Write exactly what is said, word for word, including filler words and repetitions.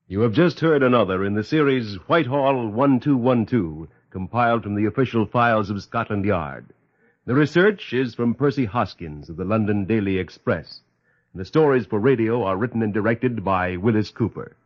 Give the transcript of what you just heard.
You have just heard another in the series Whitehall one two one two, compiled from the official files of Scotland Yard. The research is from Percy Hoskins of the London Daily Express. The stories for radio are written and directed by Willis Cooper.